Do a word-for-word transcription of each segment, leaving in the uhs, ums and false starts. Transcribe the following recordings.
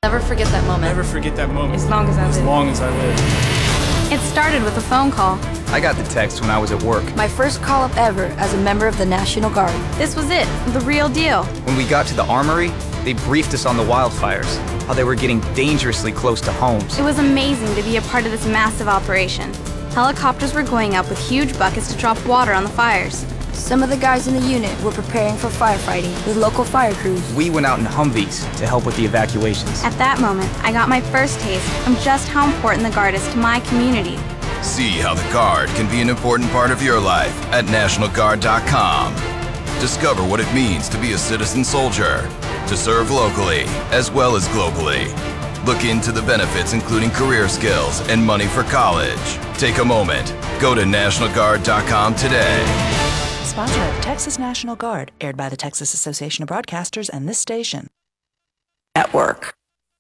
Never forget that moment. Never forget that moment. As long as I live. As long as I live. It started with a phone call. I got the text when I was at work. My first call up ever as a member of the National Guard. This was it, the real deal. When we got to the armory, they briefed us on the wildfires, how they were getting dangerously close to homes. It was amazing to be a part of this massive operation. Helicopters were going up with huge buckets to drop water on the fires. Some of the guys in the unit were preparing for firefighting with local fire crews. We went out in Humvees to help with the evacuations. At that moment, I got my first taste of just how important the Guard is to my community. See how the Guard can be an important part of your life at National Guard dot com. Discover what it means to be a citizen soldier, to serve locally as well as globally. Look into the benefits, including career skills and money for college. Take a moment. Go to National Guard dot com today. Sponsor of Texas National Guard, aired by the Texas Association of Broadcasters and this station. At work.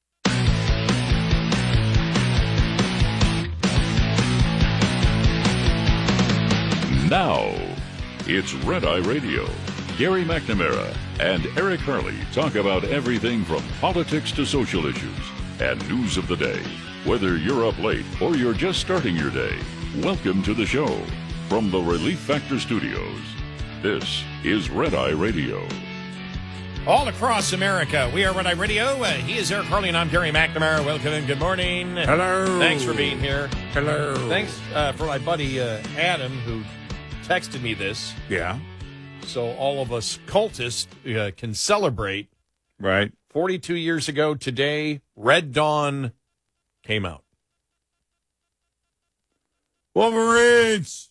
Now, it's Red Eye Radio. Gary McNamara and Eric Harley talk about everything from politics to social issues and news of the day. Whether you're up late or you're just starting your day, welcome to the show. From the Relief Factor Studios, this is Red Eye Radio. All across America, we are Red Eye Radio. Uh, he is Eric Harley, and I'm Gary McNamara. Welcome and good morning. Hello. Thanks for being here. Hello. Thanks uh, for my buddy uh, Adam, who texted me this. Yeah. So all of us cultists uh, can celebrate. Right. forty-two years ago today, Red Dawn came out. Wolverines!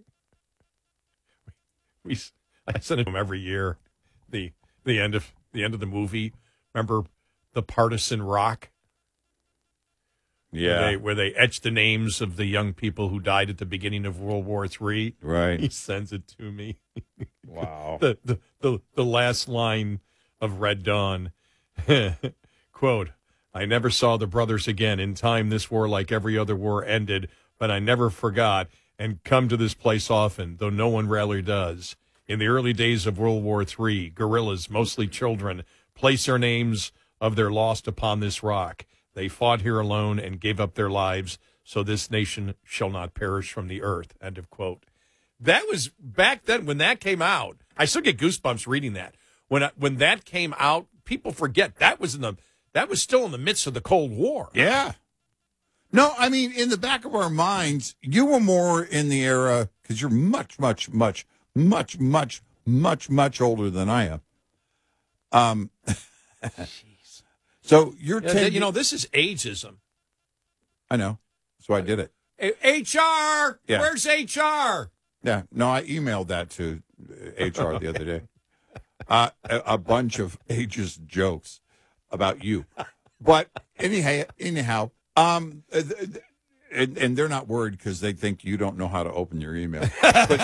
We, I send it to him every year. The the end of the end of the movie. Remember the partisan rock? Yeah. Where they, where they etch the names of the young people who died at the beginning of World War Three. Right. He sends it to me. Wow. the, the the the last line of Red Dawn. Quote, I never saw the brothers again. In time, this war, like every other war, ended, but I never forgot and come to this place often, though no one rarely does. In the early days of World War Three, guerrillas, mostly children, placed their names of their lost upon this rock. They fought here alone and gave up their lives, so this nation shall not perish from the earth. End of quote. That was back then when that came out. I still get goosebumps reading that. When I, when that came out, people forget that was in the that was still in the midst of the Cold War. Yeah. No, I mean, in the back of our minds, you were more in the era, because you're much, much, much, much, much, much, much older than I am. Um, Jeez. So you're Yeah, ten. you know, this is ageism. I know. So I did it. A- H R, Yeah. where's H R? Yeah. No, I emailed that to H R the other day. Uh, a, a bunch of ageist jokes about you. But anyhow, anyhow, um, and, and they're not worried because they think you don't know how to open your email. But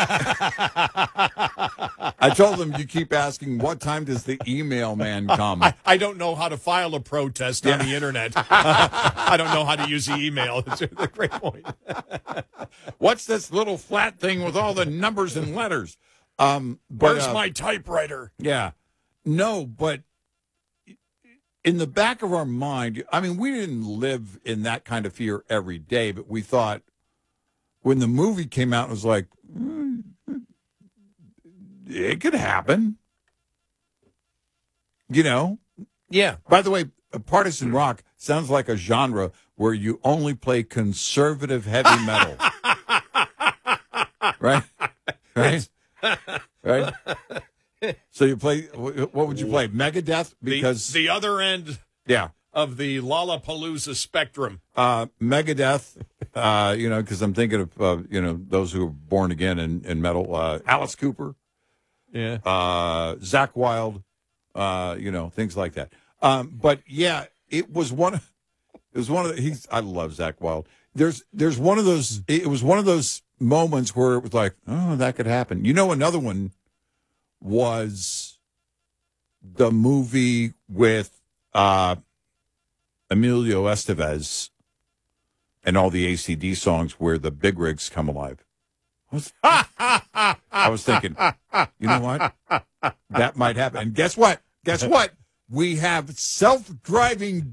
I told them you keep asking, what time does the email man come? I, I don't know how to file a protest on Yeah. the internet. I don't know how to use the email. It's a great point. What's this little flat thing with all the numbers and letters? Um, but, Where's uh, my typewriter? Yeah. No, but in the back of our mind, I mean, we didn't live in that kind of fear every day, but we thought when the movie came out, it was like, mm, it could happen. You know? Yeah. By the way, partisan rock sounds like a genre where you only play conservative heavy metal. Right? Right? Right? So you play, what would you play? Megadeth? Because the, the other end yeah, of the Lollapalooza spectrum. uh, Megadeth, uh, you know, because I'm thinking of, uh, you know, those who are born again in, in metal. Uh, Alice Cooper, Yeah. uh, Zach Wilde, uh, you know, things like that. Um, but yeah, it was one of, it was one of the, he's, I love Zach Wilde. There's, there's one of those, it was one of those moments where it was like, oh, that could happen. You know, another one was the movie with uh, Emilio Estevez and all the A C D songs where the big rigs come alive. I was, I was thinking, you know what? That might happen. And guess what? Guess what? We have self-driving